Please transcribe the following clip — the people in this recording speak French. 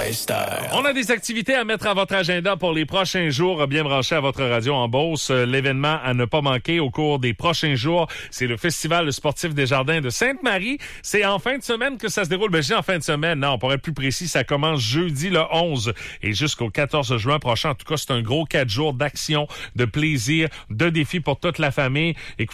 lifestyle. On a des activités à mettre à votre agenda pour les prochains jours, bien branchés à votre radio en Beauce. L'événement à ne pas manquer au cours des prochains jours, c'est le Festival sportif des Jardins de Sainte-Marie. C'est en fin de semaine que ça se déroule. Ben, je dis en fin de semaine. Non, pour être plus précis, ça commence jeudi le 11 et jusqu'au 14 juin prochain. En tout cas, c'est un gros 4 jours d'action, de plaisir, de défis pour toute la famille. Écoutez,